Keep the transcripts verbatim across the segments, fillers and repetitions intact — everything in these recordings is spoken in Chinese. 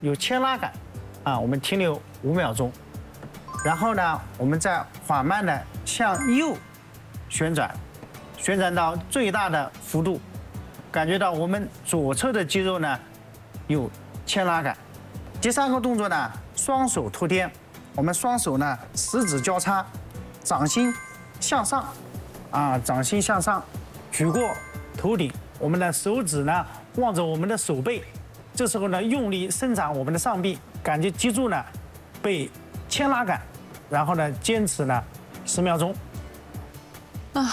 有牵拉杆，啊，我们停留五秒钟，然后呢，我们再缓慢的向右旋转，旋转到最大的幅度，感觉到我们左侧的肌肉呢有牵拉感。第三个动作呢，双手托天，我们双手呢食指交叉，掌心向上，啊，掌心向上，举过头顶，我们的手指呢望着我们的手背，这时候呢用力伸展我们的上臂，感觉脊柱呢被牵拉感，然后呢坚持呢十秒钟。 啊，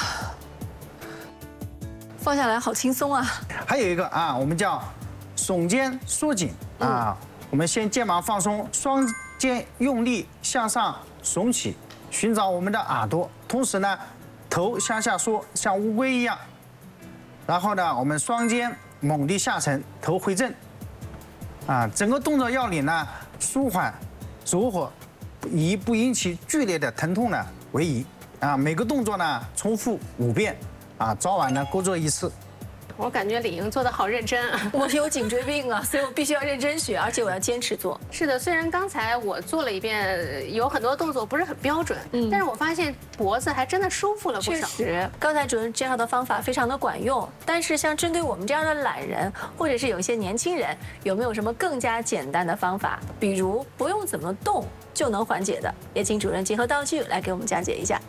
放下来好轻松啊！ 还有一个啊，我们叫耸肩缩紧啊，我们先肩膀放松，双肩用力向上耸起，寻找我们的耳朵，同时呢头向下缩，像乌龟一样。然后呢，我们双肩猛地下沉，头回正。啊，整个动作要领呢，舒缓走火，以不引起剧烈的疼痛呢为宜。啊，每个动作呢重复五遍。啊，早晚呢多做一次。 我感觉李莹做的好认真啊！ 我有颈椎病啊，所以我必须要认真学，而且我要坚持做。 是的，虽然刚才我做了一遍，有很多动作不是很标准，嗯，但是我发现脖子还真的舒服了不少。 确实，刚才主任介绍的方法非常的管用，但是像针对我们这样的懒人，或者是有一些年轻人，有没有什么更加简单的方法？比如不用怎么动就能缓解的？也请主任结合道具来给我们讲解一下。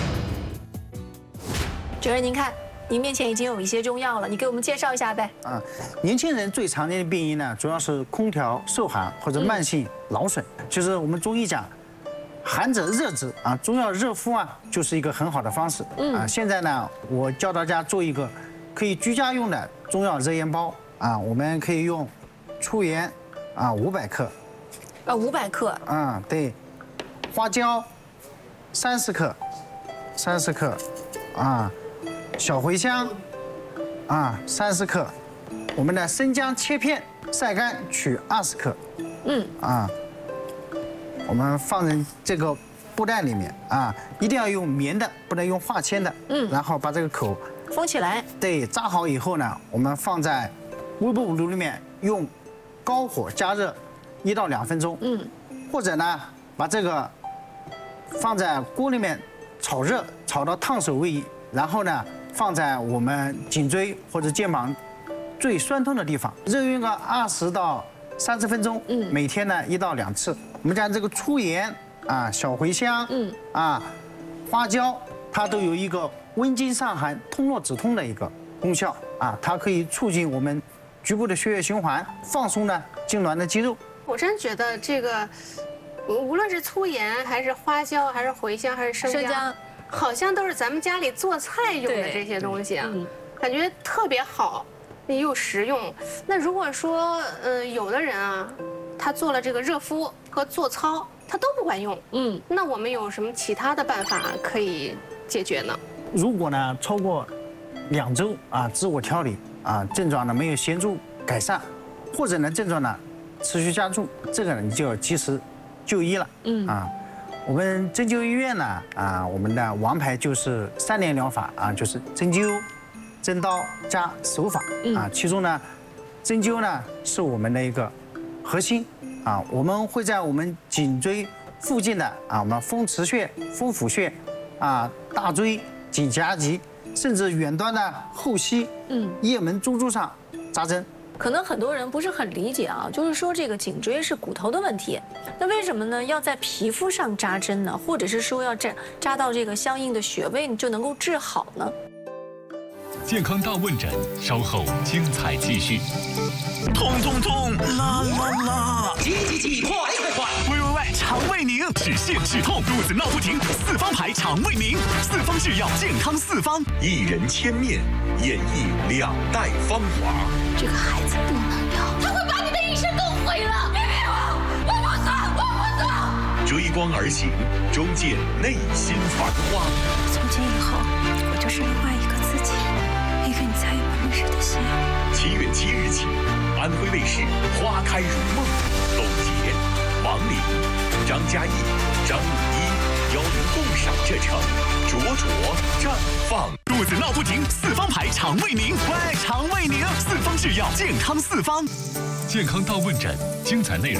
主任，您看。您面前已经有一些中药了，你给我们介绍一下呗。 啊，年轻人最常见的病因呢，主要是空调受寒或者慢性劳损。嗯、就是我们中医讲，寒者热之啊，中药热敷啊，就是一个很好的方式。嗯啊，现在呢，我教大家做一个可以居家用的中药热烟包啊，我们可以用粗盐啊五百克， 啊五百克， 啊对，花椒三十克，三十克，啊。小茴香，啊，三十克，我们的生姜切片晒干取二十克，嗯，啊，我们放进这个布袋里面啊，一定要用棉的，不能用化纤的，嗯，然后把这个口封起来。 对，扎好以后呢，我们放在微波炉里面，用高火加热一到两分钟，嗯，或者呢，把这个放在锅里面炒热，炒到烫手为宜，然后呢。放在我们颈椎或者肩膀最酸痛的地方，热晕个二十到三十分钟。嗯，每天呢一到两次。我们讲这个粗盐啊、小茴香，嗯啊、花椒，它都有一个温经散寒、通络止痛的一个功效啊，它可以促进我们局部的血液循环，放松呢痉挛的肌肉。 我真觉得这个，无论是粗盐还是花椒，还是茴香，还是生姜。生姜好像都是咱们家里做菜用的这些东西啊，嗯、感觉特别好，又实用。那如果说，呃，有的人啊，他做了这个热敷和做操，他都不管用，嗯，那我们有什么其他的办法可以解决呢？ 如果呢超过两周啊，自我调理啊，症状呢没有显著改善，或者呢症状呢持续加重，这个呢你就要及时就医了，嗯啊。我们针灸医院呢，啊，我们的王牌就是三联疗法啊，就是针灸、针刀加手法啊。其中呢，针灸呢是我们的一个核心啊，我们会在我们颈椎附近的啊，我们风池穴、风府穴啊、大椎、颈夹脊，甚至远端的后溪、嗯、腋门、中柱上扎针。 可能很多人不是很理解啊，就是说这个颈椎是骨头的问题，那为什么呢要在皮肤上扎针呢？或者是说要扎扎到这个相应的穴位就能够治好呢？ 健康大问诊，稍后精彩继续。痛痛痛，啦啦啦！ 急急急，快快快！ 喂喂喂，肠胃宁，止泻止痛，肚子闹不停，四方牌肠胃宁，四方制药，健康四方， 一人千面，演绎两代芳华。 这个孩子不能要，他会把你的一生都毁了！别逼我，我不走，我不走！ 追光而行，终见内心繁花。 从今以后，我就是另外一个自己，一个你再也不认识的心。 七月七日起，安徽卫视《花开如梦》，董洁、王琳、张嘉译、张鲁一邀您共赏这场灼灼绽放。 肚子闹不停，四方牌肠胃宁，喂，肠胃宁，四方制药，健康四方。 健康大问诊，精彩内容